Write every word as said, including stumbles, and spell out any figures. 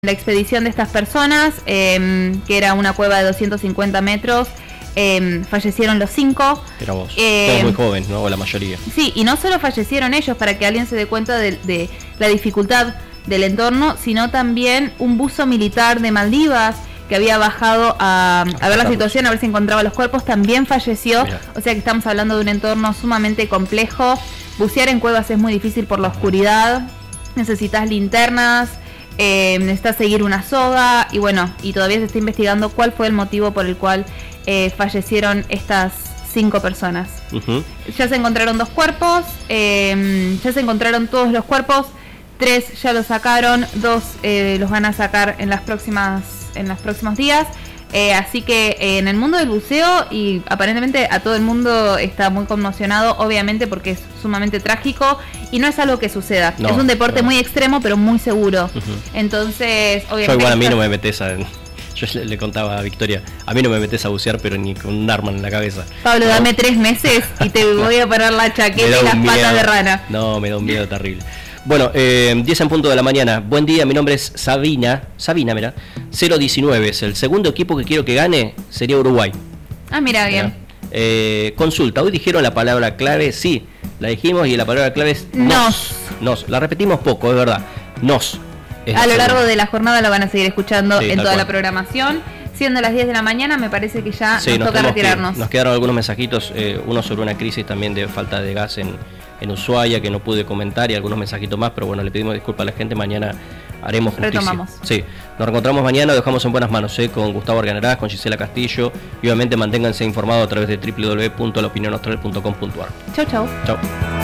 La expedición de estas personas, eh, que era una cueva de doscientos cincuenta metros, eh, fallecieron los cinco. Era vos, eh, todos muy jóvenes, ¿no? O la mayoría. Sí, y no solo fallecieron ellos, para que alguien se dé cuenta de, de la dificultad del entorno, sino también un buzo militar de Maldivas que había bajado a, a ver la situación, a ver si encontraba los cuerpos, también falleció. Mirá. O sea que estamos hablando de un entorno sumamente complejo. Bucear en cuevas es muy difícil por la oscuridad, necesitas linternas, Eh, necesita seguir una soga y bueno, y todavía se está investigando cuál fue el motivo por el cual eh, fallecieron estas cinco personas. Uh-huh. Ya se encontraron dos cuerpos, eh, ya se encontraron todos los cuerpos, tres ya los sacaron, dos eh, los van a sacar en las próximas, en los próximos días. Eh, así que eh, en el mundo del buceo, y aparentemente a todo el mundo está muy conmocionado, obviamente porque es sumamente trágico y no es algo que suceda. No, es un deporte no. muy extremo, pero muy seguro. Uh-huh. Entonces, obviamente... Yo igual a mí no me metes a... Yo le, le contaba a Victoria, a mí no me metes a bucear, pero ni con un arma en la cabeza. Pablo, no. dame tres meses y te voy a parar la chaqueta y las miedo. patas de rana. No, me da un miedo terrible. Bueno, eh, diez en punto de la mañana. Buen día, mi nombre es Sabina. Sabina, mira. cero diecinueve es el segundo equipo que quiero que gane, sería Uruguay. Ah, mira, bien. Eh, consulta, hoy dijeron la palabra clave, sí, la dijimos y la palabra clave es nos. Nos, la repetimos poco, es verdad. Nos. Es a lo largo de la jornada lo van a seguir escuchando sí, en toda cual. la programación. Siendo las diez de la mañana, me parece que ya sí, nos, nos toca retirarnos. Que, nos quedaron algunos mensajitos, eh, uno sobre una crisis también de falta de gas en... en Ushuaia, que no pude comentar, y algunos mensajitos más, pero bueno, le pedimos disculpas a la gente, mañana haremos justicia. Retomamos. Sí, nos reencontramos mañana, lo dejamos en buenas manos, ¿eh? Con Gustavo Arganarás, con Gisela Castillo, y obviamente manténganse informados a través de doble u doble u doble u punto la opinión austral punto com punto a r. Chau, chau. Chau.